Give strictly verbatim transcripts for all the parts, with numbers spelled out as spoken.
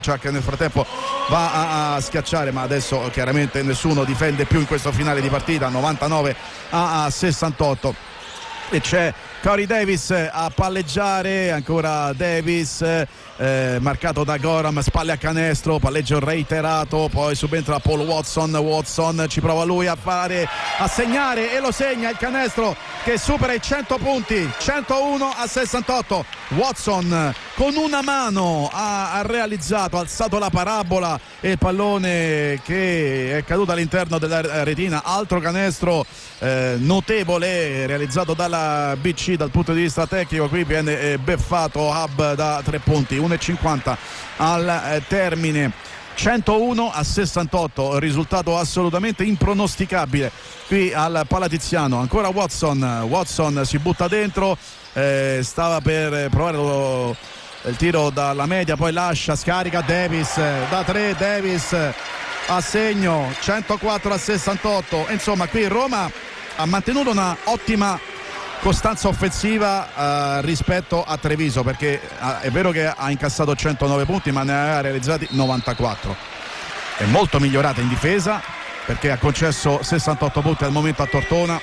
che nel frattempo va a, a schiacciare, ma adesso chiaramente nessuno difende più in questo finale di partita. Novantanove a sessantotto e c'è Corey Davis a palleggiare, ancora Davis eh, marcato da Gorham, spalle a canestro, palleggio reiterato, poi subentra Paul Watson. Watson ci prova lui a fare, a segnare, e lo segna il canestro che supera i cento punti, centouno a sessantotto. Watson con una mano ha, ha realizzato, ha alzato la parabola e il pallone che è caduto all'interno della retina. Altro canestro eh, notevole realizzato dalla B C dal punto di vista tecnico. Qui viene eh, beffato Hub da tre punti, uno e cinquanta al eh, termine. centouno a sessantotto, risultato assolutamente impronosticabile qui al Palatiziano. Ancora Watson, Watson si butta dentro, eh, stava per provare lo, il tiro dalla media, poi lascia, scarica Davis da tre, Davis a segno, centoquattro a sessantotto. Insomma, qui Roma ha mantenuto una ottima costanza offensiva eh, rispetto a Treviso, perché eh, è vero che ha incassato centonove punti ma ne aveva realizzati novantaquattro. È molto migliorata in difesa perché ha concesso sessantotto punti al momento a Tortona,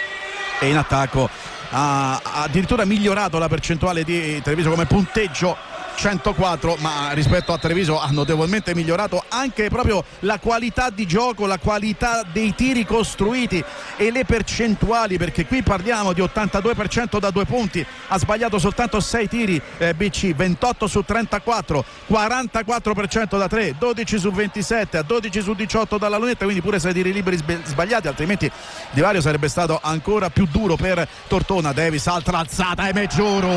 e in attacco ha, ha addirittura migliorato la percentuale di Treviso come punteggio, centoquattro, ma rispetto a Treviso ha notevolmente migliorato anche proprio la qualità di gioco, la qualità dei tiri costruiti e le percentuali, perché qui parliamo di ottantadue per cento da due punti, ha sbagliato soltanto sei tiri eh, B C, ventotto su trentaquattro, quarantaquattro per cento da tre, dodici su ventisette, a dodici su diciotto dalla lunetta, quindi pure sei tiri liberi sbagliati, altrimenti Di Vario sarebbe stato ancora più duro per Tortona. Davis, altra alzata, e Meggiuru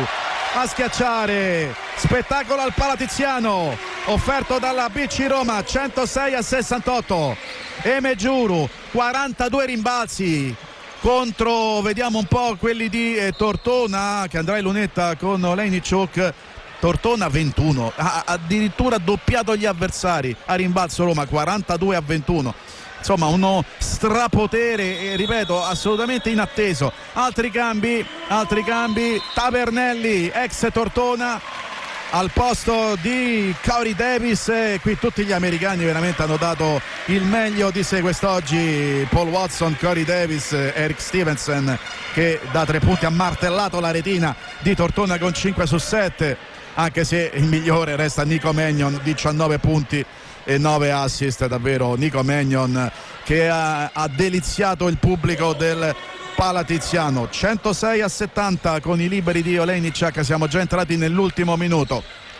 a schiacciare, spettacolo al Palatiziano offerto dalla B C Roma, centosei a sessantotto. e Meggiuru, quarantadue rimbalzi contro, vediamo un po' quelli di eh, Tortona, che andrà in lunetta con Olejniczuk. Tortona ventuno, ha addirittura doppiato gli avversari a rimbalzo Roma, quarantadue a ventuno. Insomma, uno strapotere, e ripeto, assolutamente inatteso. Altri cambi, altri cambi. Tavernelli, ex Tortona, al posto di Corey Davis. E qui tutti gli americani veramente hanno dato il meglio di sé quest'oggi. Paul Watson, Corey Davis, Eric Stevenson, che da tre punti ha martellato la retina di Tortona con cinque su sette, anche se il migliore resta Nico Mannion, diciannove punti e nove assist. Davvero Nico Mannion che ha, ha deliziato il pubblico del Palatiziano. Centosei a settanta con i liberi di Olejniczuk. Siamo già entrati nell'ultimo minuto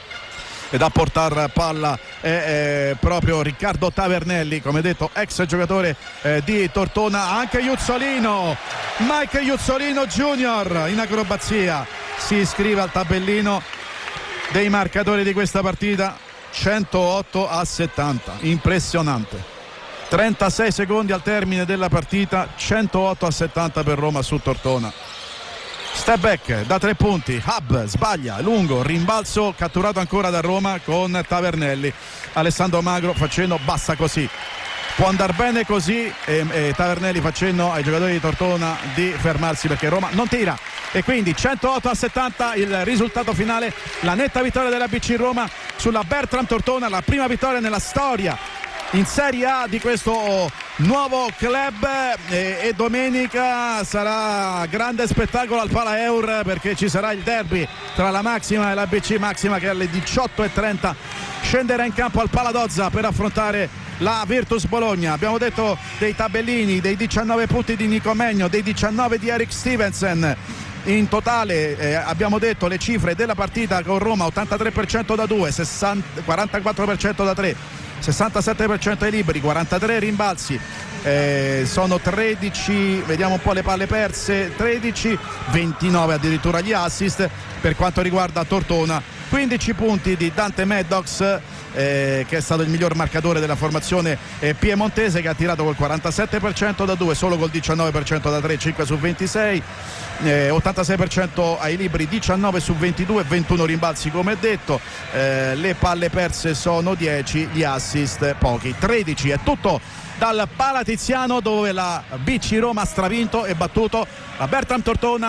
ed a portar palla è, è proprio Riccardo Tavernelli, come detto ex giocatore eh, di Tortona. Anche Iuzzolino, Mike Iuzzolino Junior in acrobazia si iscrive al tabellino dei marcatori di questa partita. Centootto a settanta, impressionante. trentasei secondi al termine della partita, centootto a settanta per Roma su Tortona. Step back da tre punti, Hub sbaglia, lungo, rimbalzo catturato ancora da Roma con Tavernelli. Alessandro Magro facendo basta così, può andare bene così, e, e Tavernelli facendo ai giocatori di Tortona di fermarsi, perché Roma non tira. E quindi centootto a settanta il risultato finale, la netta vittoria della B C Roma sulla Bertram Tortona, la prima vittoria nella storia in Serie A di questo nuovo club. E, e domenica sarà grande spettacolo al Pala Eur, perché ci sarà il derby tra la Maxima e la B C Maxima, che alle diciotto e trenta scenderà in campo al Pala Dozza per affrontare la Virtus Bologna. Abbiamo detto dei tabellini, dei diciannove punti di Nico Megno, dei diciannove di Eric Stevenson. In totale eh, abbiamo detto le cifre della partita con Roma: ottantatré per cento da due, sessanta, quarantaquattro per cento da tre, sessantasette per cento ai liberi, quarantatré rimbalzi, eh, sono tredici, vediamo un po' le palle perse, tredici, ventinove addirittura gli assist. Per quanto riguarda Tortona, quindici punti di Dante Maddox, eh, che è stato il miglior marcatore della formazione eh, piemontese, che ha tirato col quarantasette per cento da due, solo col diciannove per cento da tre, cinque su ventisei, eh, ottantasei per cento ai liberi, diciannove su ventidue, ventuno rimbalzi come detto, eh, le palle perse sono dieci, gli assist pochi, tredici. È tutto dal Palatiziano, dove la B C Roma ha stravinto e battuto la Bertram Tortona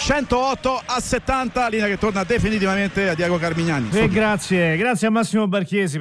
centootto a settanta, linea che torna definitivamente a Diego Carmignani. E grazie, grazie a Massimo Barchiesi.